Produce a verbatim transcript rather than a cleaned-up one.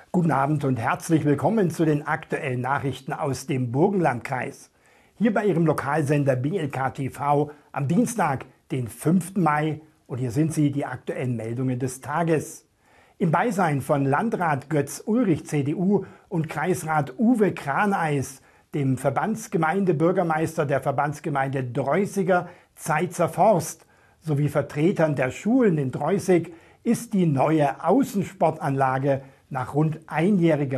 Guten Abend und herzlich willkommen zu den aktuellen Nachrichten aus dem Burgenlandkreis. Hier bei Ihrem Lokalsender B L K T V am Dienstag, den fünften Mai. Und hier sind sie, die aktuellen Meldungen des Tages. Im Beisein von Landrat Götz Ulrich C D U und Kreisrat Uwe Kraneis, dem Verbandsgemeindebürgermeister der Verbandsgemeinde Dreußiger Zeitzer Forst sowie Vertretern der Schulen in Dreußig ist die neue Außensportanlage nach rund einjähriger